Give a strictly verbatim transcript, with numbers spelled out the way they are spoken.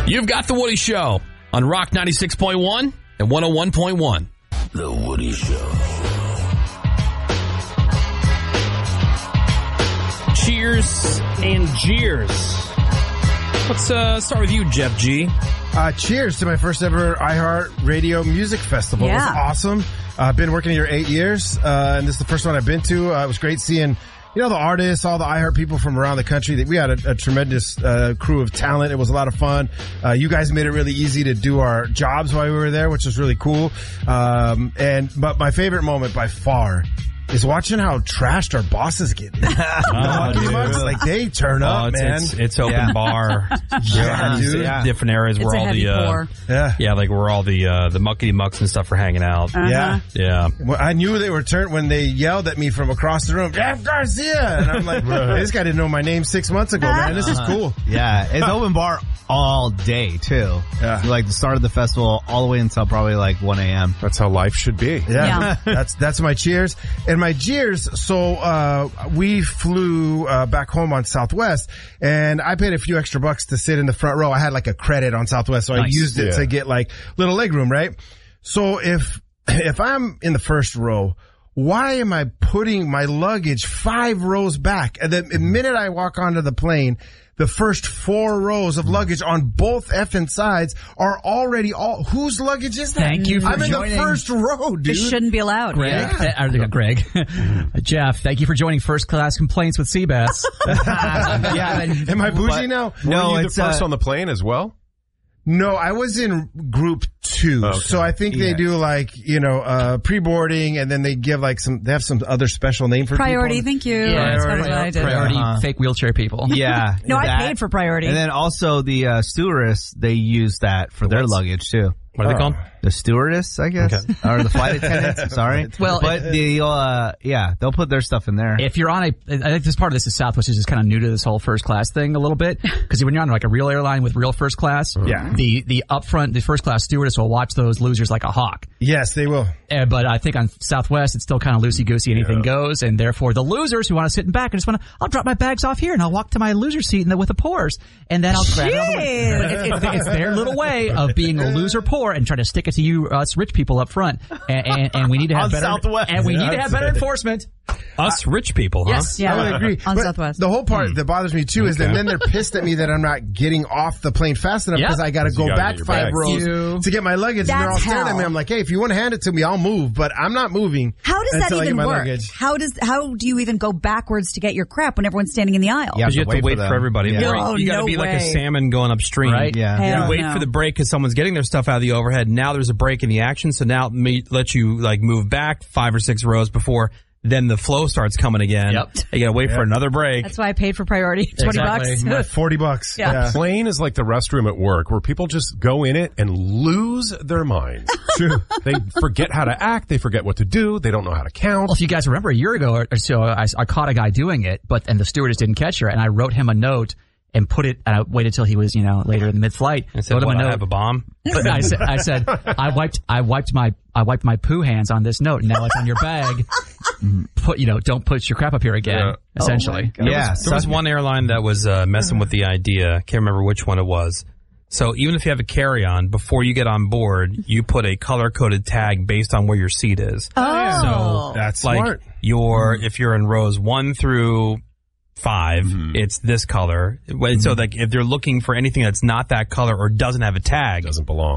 You've got The Woody Show on Rock ninety-six point one and one oh one point one. The Woody Show. Cheers and jeers. Let's uh, start with you, Jeff G. Uh, cheers to my first ever iHeart Radio Music Festival. Yeah. It was awesome. I've uh, been working here eight years, uh, and this is the first one I've been to. Uh, it was great seeing, you know, the artists, all the iHeart people from around the country. We had a, a tremendous uh, crew of talent. It was a lot of fun. Uh, you guys made it really easy to do our jobs while we were there, which was really cool. Um, and but my favorite moment by far is watching how trashed our bosses get. Oh, dude. Like, they turn oh, up, it's, man. It's, it's open yeah. bar. yeah, dude. Yeah. Different areas It's where a all heavy the uh, pour. Yeah. yeah, like where all the uh, the muckety mucks and stuff are hanging out. Uh-huh. Yeah. Yeah. Well, I knew they were turned when they yelled at me from across the room, Jeff Garcia! And I'm like, this guy didn't know my name six months ago, man. This is cool. Yeah, it's open bar all day, too. Yeah. Like the start of the festival all the way until probably like one a.m. That's how life should be. Yeah. Yeah. that's that's my cheers. And my jeers, so uh we flew uh back home on Southwest, and I paid a few extra bucks to sit in the front row. I had like a credit on Southwest, so I Nice. used it Yeah. to get like little leg room, right? So if if I'm in the first row, why am I putting my luggage five rows back? And the minute I walk onto the plane, the first four rows of luggage on both effing sides are already all. Whose luggage is that? Thank you for I'm in joining. the first row, dude. This shouldn't be allowed. Greg, uh, uh, Greg, Jeff, thank you for joining First Class Complaints with Seabass. yeah, and, Am I bougie but- now? No, Were you it's the first uh, on the plane as well? No, I was in group two. Okay. So I think they Yeah. do like, you know, uh, pre-boarding, and then they give like some, they have some other special name for Priority, people. thank you. Yeah, That's priority. what I did. Priority Uh-huh. fake wheelchair people. yeah. No, I that. paid for priority. And then also the uh, stewardess, they use that for their What's- luggage too. What are they called? The stewardess, I guess, or the flight attendants. Sorry. Well, but the uh, yeah, they'll put their stuff in there. If you're on a, I think this part of this is Southwest is just kind of new to this whole first class thing a little bit, because when you're on like a real airline with real first class, Yeah. the the upfront, the first class stewardess will watch those losers like a hawk. Yes, they will. Uh, but I think on Southwest, it's still kind of loosey-goosey, anything goes, and therefore the losers who want to sit in back and just want to, I'll drop my bags off here and I'll walk to my loser seat in the, with the pours, and then I'll grab it all the way. But it, it, it's their little way of being a loser poor and trying to stick it to you, us rich people up front, and, and, and we need to have On better, Southwest. and we need to Yeah, have better enforcement. Us rich people, huh? Yes. yeah. I would agree. On But Southwest. the whole part that bothers me too is that then they're pissed at me that I'm not getting off the plane fast enough Yep. because I got to You go gotta back get your five bags. rows You- to get my luggage, and they're all That's staring at me. hell. I'm like, hey, if you want to hand it to me, I'll move, but I'm not moving. How does that until I get even my work? luggage. How does how do you even go backwards to get your crap when everyone's standing in the aisle? Yeah. Because you have to wait for, them. everybody. Yeah. Or No, you got to no be like a way. salmon going upstream. Right. Yeah. Hell You wait no. for the break because someone's getting their stuff out of the overhead. Now there's a break in the action, so now it may let you like move back five or six rows before then the flow starts coming again. Yep. You gotta wait for another break. That's why I paid for priority. Twenty Exactly. bucks. forty bucks. Yeah. Yeah. Plane is like the restroom at work where people just go in it and lose their minds. True. They forget how to act. They forget what to do. They don't know how to count. Well, if you guys remember a year ago or so, I, I caught a guy doing it, but and the stewardess didn't catch her, and I wrote him a note and put it. And I waited till he was, you know, later in the mid-flight. And said, wrote him "What, a I note. have a bomb?" But I said, I said, I wiped, I wiped my, I wiped my poo hands on this note. And now it's on your bag. Put, you know, don't put your crap up here again. Yeah. Essentially. There Yeah, was, there was one airline that was uh, messing with the idea. Can't remember which one it was. So even if you have a carry-on, before you get on board, you put a color-coded tag based on where your seat is. Oh. That's Like smart. your, if you're in rows one through five, it's this color. So like if they're looking for anything that's not that color or doesn't have a tag, Doesn't belong.